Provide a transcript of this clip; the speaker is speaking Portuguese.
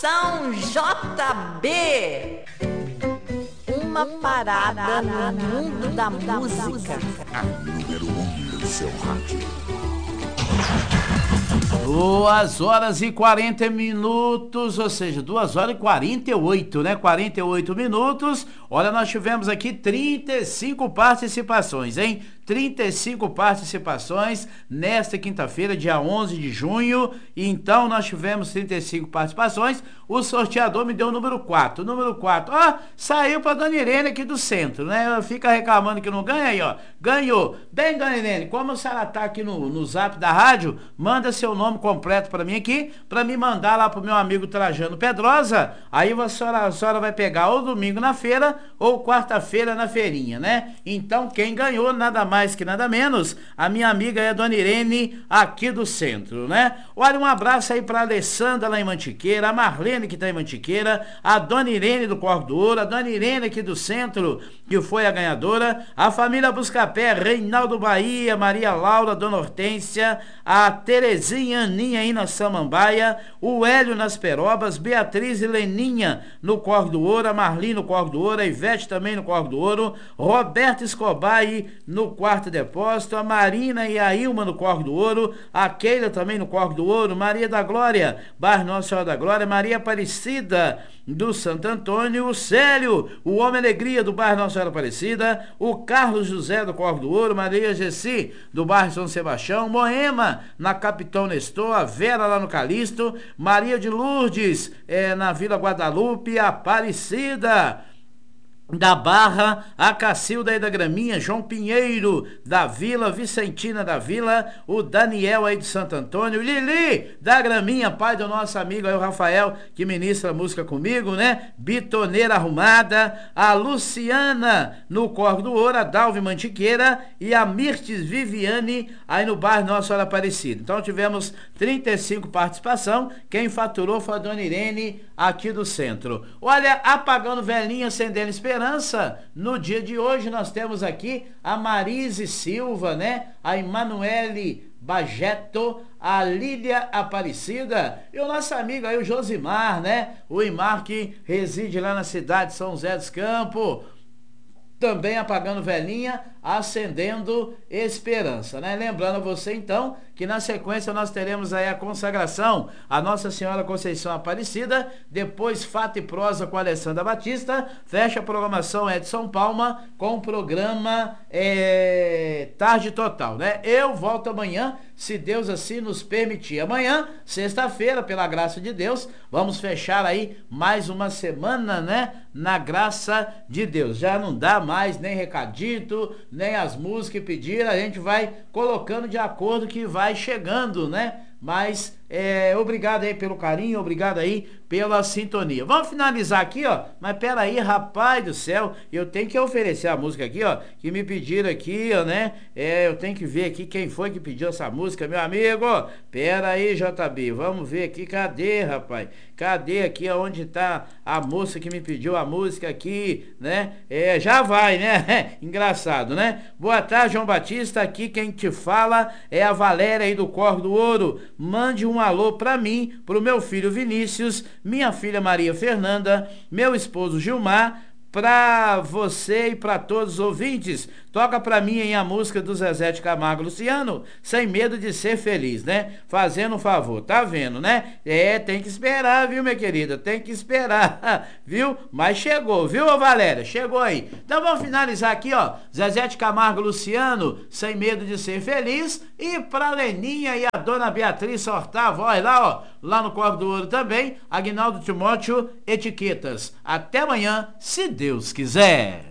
São JB, uma parada no mundo da música. A número 1 no seu rádio. 2h40, ou seja, 2h48, né? 48 minutos. Olha, nós tivemos aqui 35 participações, hein? 35 participações nesta quinta-feira, dia 11 de junho. Então, nós tivemos 35 participações. O sorteador me deu o número 4. O número 4, saiu pra Dona Irene aqui do centro, né? Fica reclamando que não ganha aí, ó. Ganhou. Bem, Dona Irene, como a senhora tá aqui no zap da rádio, manda seu nome completo pra mim aqui, pra me mandar lá pro meu amigo Trajano Pedrosa. Aí a senhora vai pegar ou domingo na feira ou quarta-feira na feirinha, né? Então, quem ganhou, nada mais que nada menos, a minha amiga é a Dona Irene aqui do centro, né? Olha, um abraço aí pra Alessandra lá em Mantiqueira, a Marlene que tá em Mantiqueira, a Dona Irene do Corpo do Ouro, a Dona Irene aqui do centro, que foi a ganhadora, a família Buscapé, Reinaldo Bahia, Maria Laura, Dona Hortência, a Terezinha, Aninha aí na Samambaia, o Hélio nas Perobas, Beatriz e Leninha no Corpo do Ouro, a Marli no Corpo do Ouro, a Ivete também no Corpo do Ouro, Roberto Escobar aí no Quarto Depósito, a Marina e a Ilma no Corpo do Ouro, a Keila também no Corpo do Ouro, Maria da Glória, Bairro Nossa Senhora da Glória, Maria Aparecida do Santo Antônio, o Célio, o Homem Alegria do bairro Nossa Senhora Aparecida, o Carlos José do Corpo do Ouro, Maria Gessi do bairro São Sebastião, Moema na Capitão Nestor, a Vera lá no Calixto, Maria de Lourdes na Vila Guadalupe, Aparecida da Barra, a Cacilda aí da Graminha, João Pinheiro da Vila, Vicentina da Vila, o Daniel aí de Santo Antônio, Lili da Graminha, pai do nosso amigo aí o Rafael, que ministra música comigo, né? Bitoneira Arrumada, a Luciana no Corpo do Ouro, a Dalvi Mantiqueira e a Mirtes Viviane aí no bairro Nossa Senhora Aparecida. Então tivemos 35 participação, quem faturou foi a Dona Irene aqui do centro. Olha, apagando velhinha, acendendo esperança. No dia de hoje nós temos aqui a Marise Silva, né? A Emanuele Bajeto, a Lília Aparecida e o nosso amigo aí, o Josimar, né? O Imar que reside lá na cidade de São José dos Campos. Também apagando velhinha, acendendo esperança, né? Lembrando a você então que na sequência nós teremos aí a consagração a Nossa Senhora Conceição Aparecida, depois Fato e Prosa com a Alessandra Batista, fecha a programação Edson Palma com o programa Tarde Total, né? Eu volto amanhã, se Deus assim nos permitir. Amanhã, sexta-feira, pela graça de Deus, vamos fechar aí mais uma semana, né? Na graça de Deus. Já não dá mais nem recadito, nem as músicas que pediram, a gente vai colocando de acordo que vai chegando, né? Mas obrigado aí pelo carinho, obrigado aí pela sintonia. Vamos finalizar aqui, ó. Mas pera aí, rapaz do céu, eu tenho que oferecer a música aqui, ó, que me pediram aqui, ó, né? Eu tenho que ver aqui quem foi que pediu essa música, meu amigo. Pera aí, JB, vamos ver aqui, cadê, rapaz? Cadê aqui onde tá a moça que me pediu a música aqui, né? Já vai, né? Engraçado, né? Boa tarde, João Batista, aqui quem te fala é a Valéria aí do Corpo do Ouro. Mande um alô pra mim, pro meu filho Vinícius, minha filha Maria Fernanda, meu esposo Gilmar, pra você e pra todos os ouvintes. Toca pra mim aí a música do Zezé de Camargo Luciano, Sem Medo de Ser Feliz, né? Fazendo um favor, tá vendo, né? Tem que esperar, viu, minha querida? Tem que esperar, viu? Mas chegou, viu, Valéria? Chegou aí. Então vamos finalizar aqui, ó. Zezé de Camargo Luciano, Sem Medo de Ser Feliz. E pra Leninha e a dona Beatriz sortar a voz lá, ó. Lá no Corpo do Ouro também. Aguinaldo Timóteo, Etiquetas. Até amanhã, se Deus quiser.